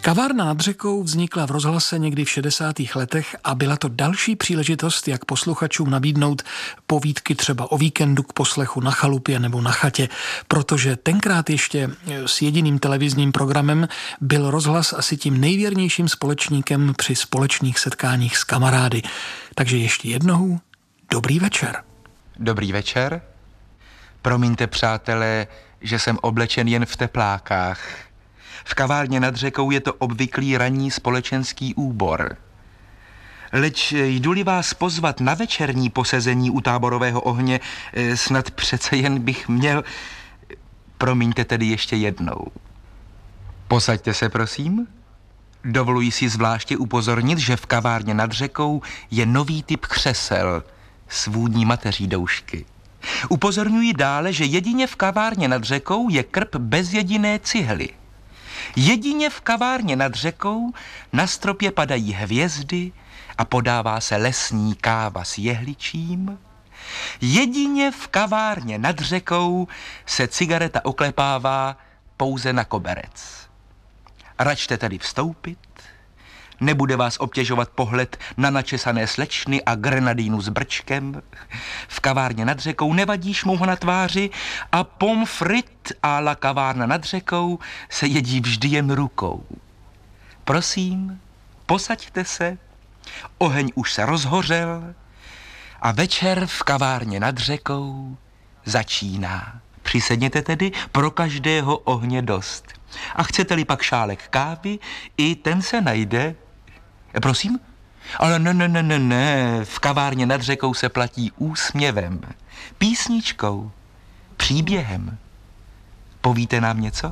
Kavárna nad řekou vznikla v rozhlase někdy v 60. letech a byla to další příležitost, jak posluchačům nabídnout povídky třeba o víkendu k poslechu na chalupě nebo na chatě, protože tenkrát ještě s jediným televizním programem byl rozhlas asi tím nejvěrnějším společníkem při společných setkáních s kamarády. Takže ještě jednou dobrý večer. Dobrý večer. Promiňte, přátelé, že jsem oblečen jen v teplákách. V kavárně nad řekou je to obvyklý ranní společenský úbor. Leč jdu-li vás pozvat na večerní posezení u táborového ohně, snad přece jen bych měl... Promiňte tedy ještě jednou. Posaďte se, prosím. Dovoluji si zvláště upozornit, že v kavárně nad řekou je nový typ křesel s vůní mateří doušky. Upozorňuji dále, že jedině v kavárně nad řekou je krb bez jediné cihly. Jedině v kavárně nad řekou na stropě padají hvězdy a podává se lesní káva s jehličím. Jedině v kavárně nad řekou se cigareta oklepává pouze na koberec. Račte tedy vstoupit, nebude vás obtěžovat pohled na načesané slečny a grenadínu s brčkem. V kavárně nad řekou nevadí šmouha na tváři a pommes frites a la kavárna nad řekou se jedí vždy jen rukou. Prosím, posaďte se, oheň už se rozhořel a večer v kavárně nad řekou začíná. Přisedněte tedy, pro každého ohně dost. A chcete-li pak šálek kávy, i ten se najde. Prosím? Ale ne, v kavárně nad řekou se platí úsměvem, písničkou, příběhem. Povíte nám něco?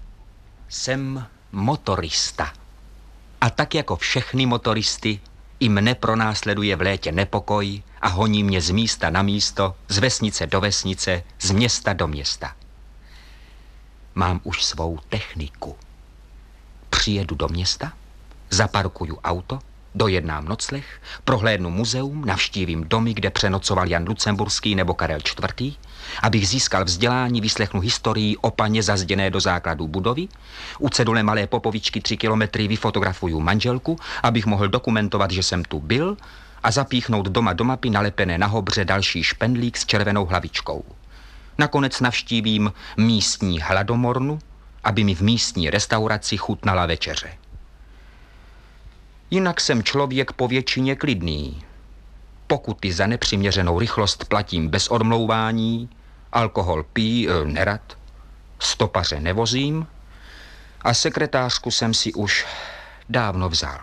Jsem motorista. A tak jako všechny motoristy, i mne pronásleduje v létě nepokoj a honí mě z místa na místo, z vesnice do vesnice, z města do města. Mám už svou techniku. Přijedu do města, zaparkuju auto, dojednám nocleh, prohlédnu muzeum, navštívím domy, kde přenocoval Jan Lucemburský nebo Karel IV., abych získal vzdělání, vyslechnu historii o paně zazděné do základů budovy, u cedule Malé Popovičky 3 kilometry vyfotografuju manželku, abych mohl dokumentovat, že jsem tu byl, a zapíchnout doma do mapy nalepené na hobře další špendlík s červenou hlavičkou. Nakonec navštívím místní hladomornu, aby mi v místní restauraci chutnala večeře. Jinak jsem člověk povětšině klidný. Pokuty za nepřiměřenou rychlost platím bez odmlouvání, alkohol nerad, stopaře nevozím a sekretářku jsem si už dávno vzal.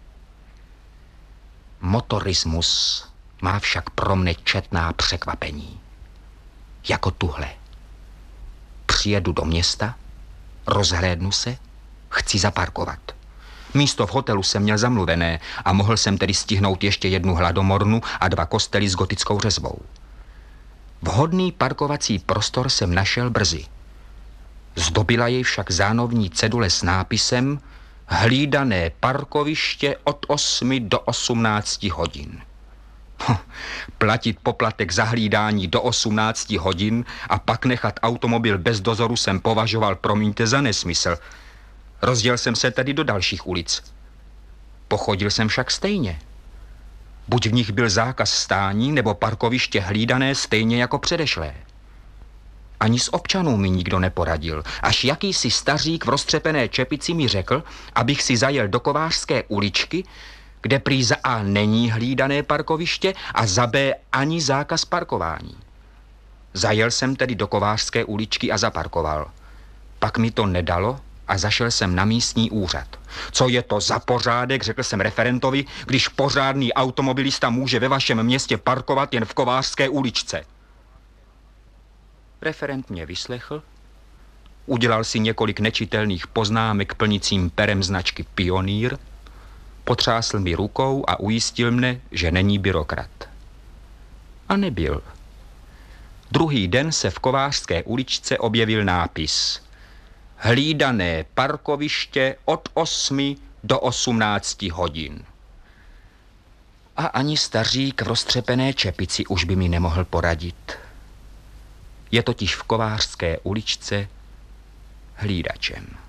Motorismus má však pro mne četná překvapení. Jako tuhle. Přijedu do města, rozhlédnu se, chci zaparkovat. Místo v hotelu jsem měl zamluvené a mohl jsem tedy stihnout ještě jednu hladomornu a 2 kostely s gotickou řezbou. Vhodný parkovací prostor jsem našel brzy. Zdobila jej však zánovní cedule s nápisem Hlídané parkoviště od 8 do 18 hodin. Platit poplatek za hlídání do 18 hodin a pak nechat automobil bez dozoru jsem považoval, promiňte, za nesmysl. Rozděl jsem se tedy do dalších ulic. Pochodil jsem však stejně. Buď v nich byl zákaz stání, nebo parkoviště hlídané stejně jako předešlé. Ani z občanů mi nikdo neporadil, až jakýsi stařík v roztřepené čepici mi řekl, abych si zajel do Kovářské uličky, kde prý za A není hlídané parkoviště a za B ani zákaz parkování. Zajel jsem tedy do Kovářské uličky a zaparkoval. Pak mi to nedalo a zašel jsem na místní úřad. Co je to za pořádek, řekl jsem referentovi, když pořádný automobilista může ve vašem městě parkovat jen v Kovářské uličce. Referent mě vyslechl, udělal si několik nečitelných poznámek plnicím perem značky Pionýr, potřásl mi rukou a ujistil mne, že není byrokrat. A nebyl. Druhý den se v Kovářské uličce objevil nápis Hlídané parkoviště od 8 do 18 hodin. A ani stařík v roztřepené čepici už by mi nemohl poradit. Je totiž v Kovářské uličce hlídačem.